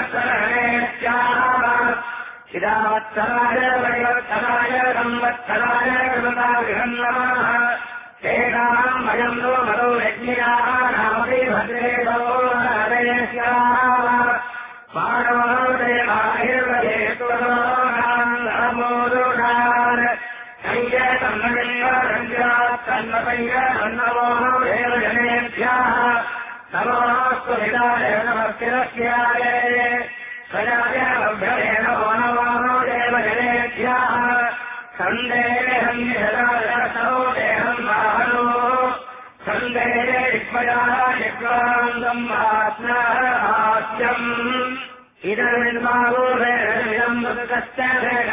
चिदावत्सराय वैवत्सराय संवत्सराय कृताभिहम् नमः तेषाम् भयम् नो मनो यज्ञियाः नामपि भद्रेशो हरेष्याः मानवो देवाहिर्वयेतुरोणाम् नमोदुषान् सञ्जयतन्नवो देवजनेभ्यः नमोऽस्तु हिताय नमस्तिरस्याय स्वयाय अभ्यये नमो नमो देवजनेभ्यः सन्देहम् निहरासो देहम् वाहनो सन्देहविद्मयाः विक्रान्तम् आत्महास्यम् इदमिन्मावो वेदमिदम् मृतस्य